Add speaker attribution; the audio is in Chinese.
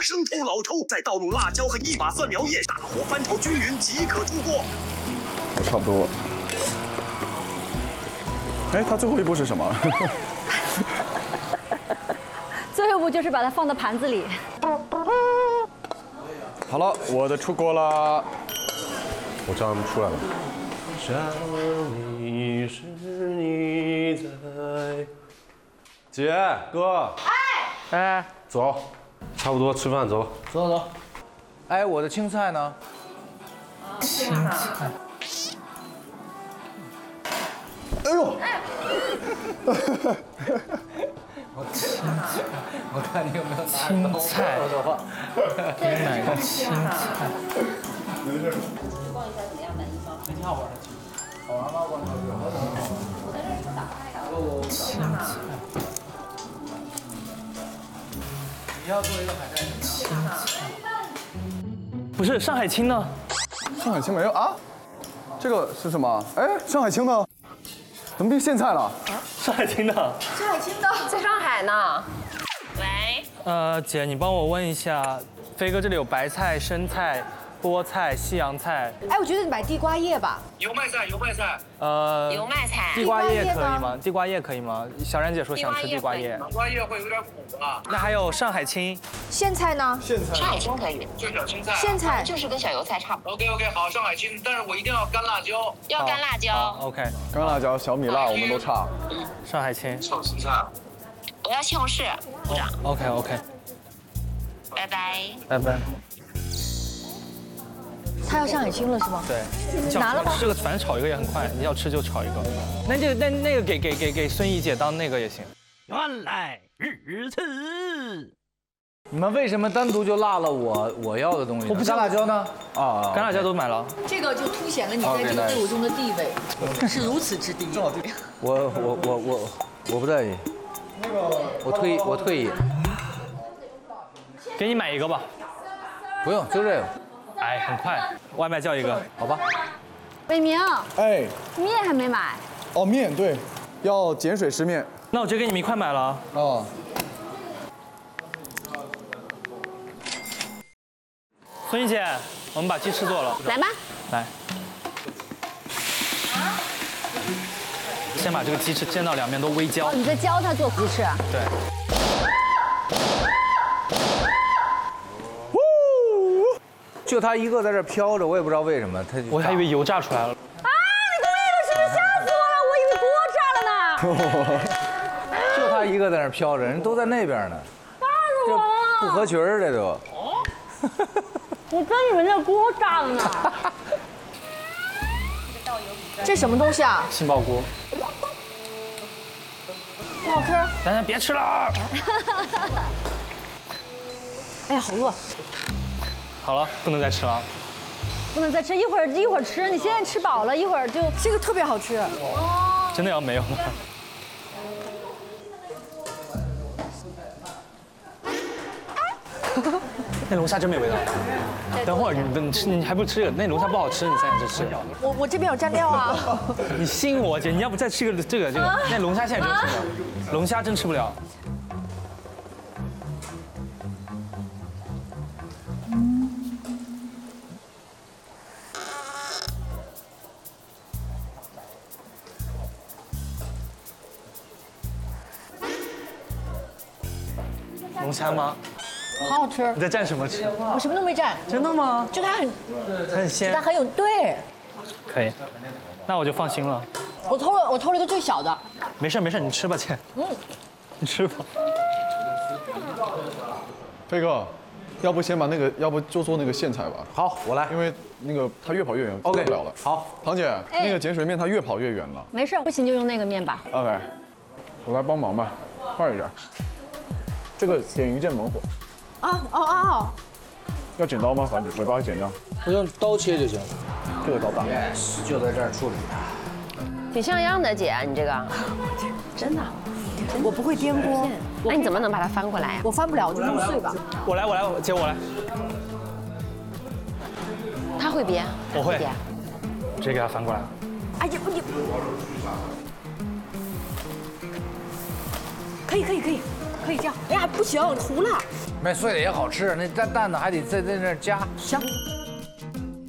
Speaker 1: 生抽、老抽，再倒入辣椒和一把蒜苗叶，大火翻炒均匀即可出锅。
Speaker 2: 差不多。哎，它最后一步是什么？
Speaker 3: 最后一步就是把它放到盘子里。
Speaker 2: 好了，我的出锅了。
Speaker 4: 我这样出来了。想你是你在。姐哥，
Speaker 5: 哎，
Speaker 4: 走，差不多吃饭走。
Speaker 5: 走走。哎，我的青菜呢？
Speaker 3: 青菜。
Speaker 2: 哎呦！
Speaker 5: 我看你有没有青菜的话，给你买个青菜。
Speaker 6: 光一下怎么样？满意吗？
Speaker 5: 挺好玩的。好玩吗？光
Speaker 6: 我在这儿打开的。
Speaker 5: 青菜。你要做一个海带什么样？
Speaker 7: 不是上海青呢？
Speaker 2: 上海青没有啊？这个是什么？哎，上海青呢？怎么变苋菜了？
Speaker 7: 上海青呢？
Speaker 6: 上海青的在上海呢。喂。
Speaker 7: 姐，你帮我问一下，飞哥这里有白菜、生菜、菠菜、西洋菜。
Speaker 8: 哎，我觉得你买地瓜叶吧。
Speaker 1: 油麦菜，油麦菜。
Speaker 6: 油麦菜。
Speaker 7: 地瓜叶可以吗？地瓜叶可以吗？小然姐说想吃地瓜叶。
Speaker 1: 地瓜叶会有点苦啊。
Speaker 7: 那还有上海青。
Speaker 8: 苋菜呢？
Speaker 2: 苋菜。
Speaker 6: 上海青可以，
Speaker 1: 就小青菜。
Speaker 8: 苋菜
Speaker 6: 就是跟小油菜差不多。
Speaker 1: OK， 好，上海青，但是我一定要干辣椒。
Speaker 6: 要干辣椒。
Speaker 7: OK，
Speaker 2: 干辣椒、小米辣我们都差。
Speaker 7: 上海青。
Speaker 1: 小青菜。
Speaker 6: 我要西红柿，部长。
Speaker 7: OK。
Speaker 6: 拜拜。
Speaker 7: 拜拜。
Speaker 8: 他要上海青了是吗？
Speaker 7: 对。
Speaker 8: 拿了吗？
Speaker 7: 这个反正炒一个也很快，你要吃就炒一个。那个给孙怡姐当那个也行。
Speaker 1: 原来如此。
Speaker 5: 你们为什么单独就落了我要的东西？我不干辣椒呢？啊，
Speaker 7: 干辣椒都买了。
Speaker 8: 这个就凸显了你在这个队伍中的地位，是如此之低。
Speaker 5: 我不在意。我退役。
Speaker 7: 给你买一个吧。
Speaker 5: 不用，就这个。
Speaker 7: 哎，很快，外卖叫一个，好吧？
Speaker 3: 伟明，
Speaker 2: 哎，
Speaker 3: 面还没买。
Speaker 2: 哦，面对，要碱水湿面。
Speaker 7: 那我就给你们一块买了啊。
Speaker 2: 哦。
Speaker 7: 孙怡姐，我们把鸡翅做了。
Speaker 3: 来吧。
Speaker 7: 来。先把这个鸡翅煎到两面都微焦。
Speaker 3: 哦，你在教他做鸡翅。
Speaker 7: 对。
Speaker 5: 就他一个在这飘着，我也不知道为什么，
Speaker 7: 我还以为油炸出来了。
Speaker 3: 啊！你跟那个是吓死我了，我以为锅炸了呢。
Speaker 5: 就他一个在那飘着，人都在那边呢。
Speaker 3: 吓死我了！
Speaker 5: 不合群儿这都。
Speaker 3: 我真以为那锅炸了呢。
Speaker 8: 这什么东西啊？
Speaker 7: 杏鲍菇。
Speaker 8: 不好吃。
Speaker 7: 咱别吃了。
Speaker 8: 哎呀，好饿。
Speaker 7: 好了，不能再吃了。
Speaker 3: 不能再吃，一会儿吃。你现在吃饱了，一会儿就
Speaker 8: 这个特别好吃。
Speaker 7: 真的要没有了。那龙虾真没味道。等会儿你还不吃这个？那龙虾不好吃，你再吃。
Speaker 8: 我这边有蘸料啊。
Speaker 7: 你信我姐，你要不再吃一个这个，那龙虾现在真吃不了，龙虾真吃不了。龙虾吗？
Speaker 8: 好好吃。
Speaker 7: 你在蘸什么吃？
Speaker 8: 我什么都没蘸。
Speaker 7: 真的吗？
Speaker 8: 就它
Speaker 7: 很鲜。
Speaker 8: 它很有对。
Speaker 7: 可以，那我就放心了。
Speaker 8: 我偷了一个最小的。
Speaker 7: 没事，你吃吧，姐。你吃吧。
Speaker 2: 飞哥，要不先把那个，要不就做那个苋菜吧。
Speaker 5: 好，我来。
Speaker 2: 因为那个他越跑越远，做
Speaker 5: OK
Speaker 2: 不了了。
Speaker 5: 好，
Speaker 2: 唐姐，那个碱水面它越跑越远了。
Speaker 3: 没事，不行就用那个面吧。
Speaker 2: OK， 我来帮忙吧，快一点。这个点一阵猛火。
Speaker 8: 哦。
Speaker 2: 要剪刀吗？把尾巴给剪掉。
Speaker 5: 我用刀切就行。
Speaker 2: 这个刀大。
Speaker 5: Yes， 就在这儿处理。
Speaker 6: 挺像样的，姐，你这个。真的。
Speaker 8: 我不会颠锅。
Speaker 6: 那你怎么能把它翻过来呀？
Speaker 8: 我翻不了，我就弄碎吧。
Speaker 7: 我来，姐我来。
Speaker 6: 他会编。
Speaker 7: 我会。直接给它翻过来。
Speaker 8: 哎呀，可以。
Speaker 3: 可以这样。哎呀，不行，糊了。
Speaker 5: 麦碎的也好吃，那蛋呢还得在那儿加。
Speaker 3: 行。